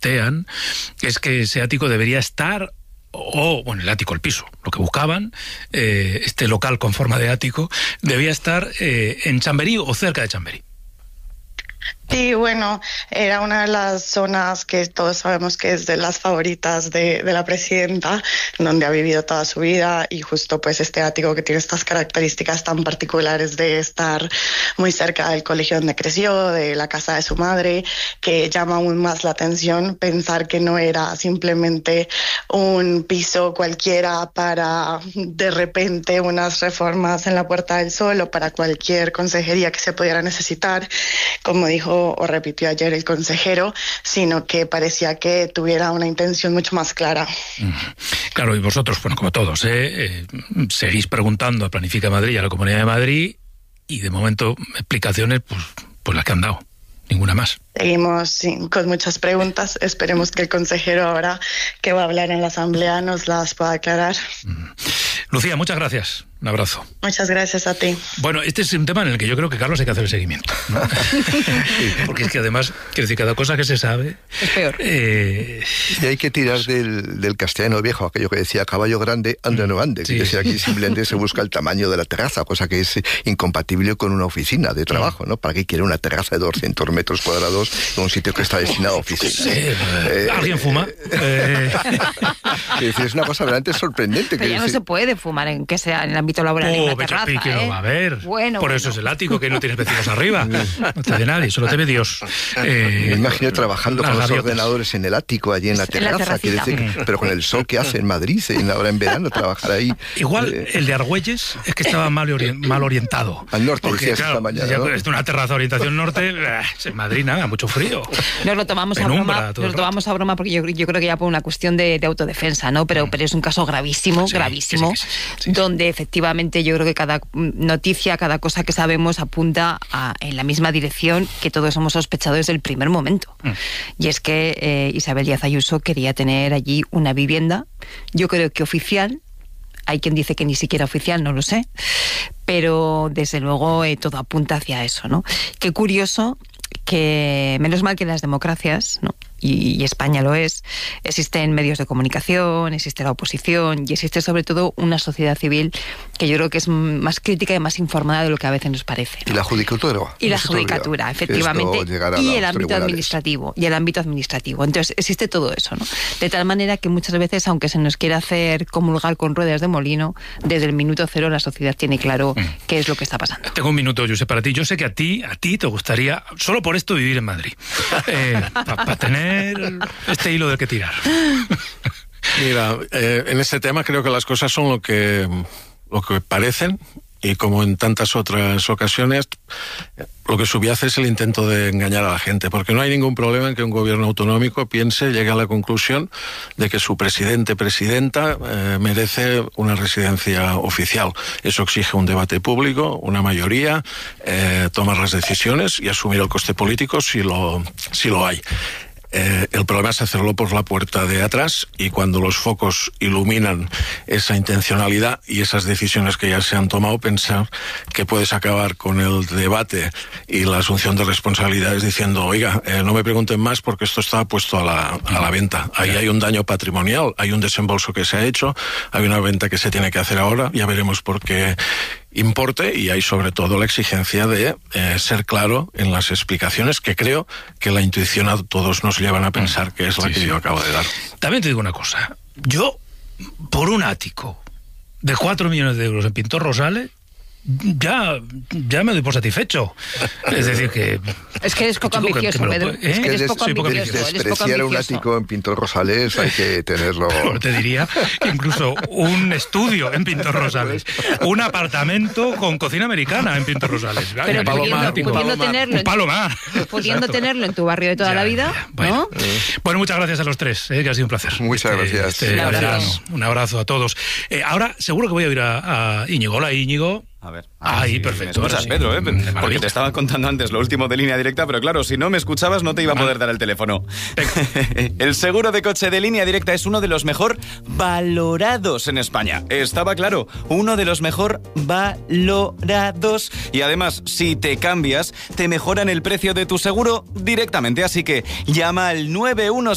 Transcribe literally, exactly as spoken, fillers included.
plantean es que ese ático debería estar, o, bueno, el ático, el piso, lo que buscaban, eh, este local con forma de ático, debía estar eh, en Chamberí o cerca de Chamberí. Sí, bueno, era una de las zonas que todos sabemos que es de las favoritas de, de la presidenta, donde ha vivido toda su vida, y justo pues este ático que tiene estas características tan particulares de estar muy cerca del colegio donde creció, de la casa de su madre, que llama aún más la atención pensar que no era simplemente un piso cualquiera para de repente unas reformas en la Puerta del Sol o para cualquier consejería que se pudiera necesitar, como dijo o repitió ayer el consejero, sino que parecía que tuviera una intención mucho más clara. Claro, y vosotros, bueno, como todos, ¿eh? Eh, seguís preguntando a Planifica Madrid y a la Comunidad de Madrid, y de momento explicaciones, pues, pues las que han dado, ninguna más. Seguimos sí, con muchas preguntas. Esperemos que el consejero ahora que va a hablar en la asamblea nos las pueda aclarar. Mm. Lucía, muchas gracias. Un abrazo. Muchas gracias a ti. Bueno, este es un tema en el que yo creo que, Carlos, hay que hacer el seguimiento, ¿no? Porque es que además, quiero decir, cada cosa que se sabe es peor. Eh... Y hay que tirar del, del castellano viejo, aquello que decía caballo grande, ande no ande. Sí. Que decía, aquí simplemente se busca el tamaño de la terraza, cosa que es incompatible con una oficina de trabajo, ¿no? ¿Para qué quiere una terraza de doscientos metros cuadrados en un sitio que está destinado a oficina? Sí, eh, ¿Alguien fuma? Eh... Es decir, es una cosa realmente sorprendente. Pero que ya decir... no se puede fumar en que sea en el ámbito laboral. Oh, en la terraza, Piqui, ¿eh? no va a haber. Bueno, Por bueno. eso es el ático, que no tienes vecinos arriba. No te ve nadie, solo te ve Dios. Eh, Me imagino trabajando con los gaviotas. ordenadores en el ático, allí en la terraza, en la quiere decir, Mm. pero con el sol que hace en Madrid, en ahora en verano, trabajar ahí. Igual eh, el de Argüelles es que estaba mal, ori mal orientado. Al norte, porque, decías claro, esta mañana, ya ¿no? es una terraza de orientación norte, eh, en Madrid nada, mucho frío. Nos lo tomamos Penumbra, a broma, todo nos el lo tomamos a broma porque yo, yo creo que ya por una cuestión de, de autodefensa, ¿no? Pero, mm. pero es un caso gravísimo, sí, gravísimo, sí, sí, sí, sí, sí. donde efectivamente yo creo que cada noticia, cada cosa que sabemos apunta a, en la misma dirección que todos hemos sospechado desde el primer momento. Mm. Y es que eh, Isabel Díaz Ayuso quería tener allí una vivienda, yo creo que oficial. Hay quien dice que ni siquiera oficial, no lo sé, pero desde luego eh, todo apunta hacia eso, ¿no? Qué curioso que, menos mal que en las democracias, ¿no? Y, y España lo es, existen medios de comunicación, existe la oposición y existe sobre todo una sociedad civil que yo creo que es más crítica y más informada de lo que a veces nos parece, ¿no? Y la judicatura. Y la judicatura, efectivamente. Y el ámbito administrativo. Y el ámbito administrativo. Entonces existe todo eso, ¿no? De tal manera que muchas veces, aunque se nos quiera hacer comulgar con ruedas de molino, desde el minuto cero la sociedad tiene claro mm. qué es lo que está pasando. Tengo un minuto, Josep, para ti. Yo sé que a ti, a ti te gustaría, solo por esto, vivir en Madrid. Eh, Para pa tener este hilo del que tirar. Mira, eh, en este tema creo que las cosas son lo que, lo que parecen, y como en tantas otras ocasiones, lo que subyace es el intento de engañar a la gente, porque no hay ningún problema en que un gobierno autonómico piense, llegue a la conclusión de que su presidente, presidenta, eh, merece una residencia oficial. Eso exige un debate público, una mayoría, eh, tomar las decisiones y asumir el coste político si lo, si lo hay. Eh, el problema es hacerlo por la puerta de atrás, y cuando los focos iluminan esa intencionalidad y esas decisiones que ya se han tomado, pensar que puedes acabar con el debate y la asunción de responsabilidades diciendo, oiga, eh, no me pregunten más porque esto está puesto a la, a la venta. Ahí hay un daño patrimonial, hay un desembolso que se ha hecho, hay una venta que se tiene que hacer ahora, ya veremos por qué importe, y hay sobre todo la exigencia de eh, ser claro en las explicaciones, que creo que la intuición a todos nos llevan a pensar que es la sí, que sí. yo acabo de dar. También te digo una cosa, yo por un ático de cuatro millones de euros en Pintor Rosales ya, ya me doy por satisfecho. Es decir que... Es que eres poco ambicioso, Pedro. ¿eh? Es que eres poco ambicioso. Despreciar un ático en Pintor Rosales hay que tenerlo... Pero te diría incluso un estudio en Pintor Rosales, un apartamento con cocina americana en Pintor Rosales. Pero pudiendo, pudiendo tenerlo, un palo más. Pudiendo tenerlo en tu barrio de toda ya, la vida, ya, bueno. ¿no? Bueno, muchas gracias a los tres, eh, que ha sido un placer. Muchas este, gracias. Este un, abrazo. un abrazo a todos. Eh, ahora seguro que voy a ir a, a Íñigo. Hola, Íñigo. A ver. Ahí, sí, perfecto. Me escuchas, sí. Pedro, ¿eh? Porque te estaba contando antes lo último de Línea Directa, pero claro, si no me escuchabas no te iba a poder dar el teléfono. El seguro de coche de Línea Directa es uno de los mejor valorados en España. Estaba claro, uno de los mejor valorados. Y además, si te cambias, te mejoran el precio de tu seguro directamente. Así que llama al nueve uno